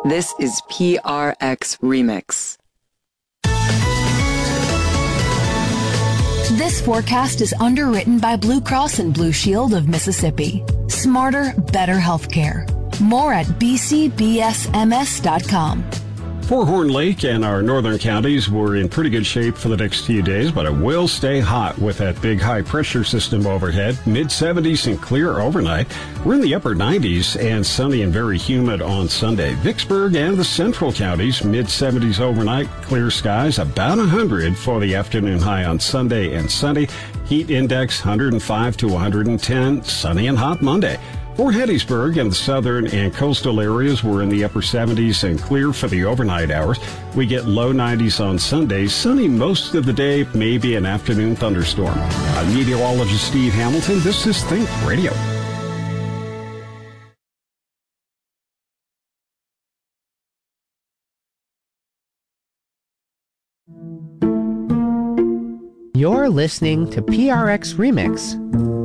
This is PRX Remix. This forecast is underwritten by Blue Cross and Blue Shield of Mississippi. Smarter, better healthcare. More at bcbsms.com. For Horn Lake and our northern counties, we're in pretty good shape for the next few days, but it will stay hot with that big high-pressure system overhead. Mid-70s and clear overnight. We're in the upper 90s and sunny and very humid on Sunday. Vicksburg and the central counties, mid-70s overnight, clear skies, about 100 for the afternoon high on Sunday and Sunday. Heat index 105 to 110, sunny and hot Monday. For Hattiesburg and the southern and coastal areas, we're in the upper 70s and clear for the overnight hours. We get low 90s on Sunday, sunny most of the day, maybe an afternoon thunderstorm. I'm meteorologist Steve Hamilton. This is Think Radio. You're listening to PRX Remix.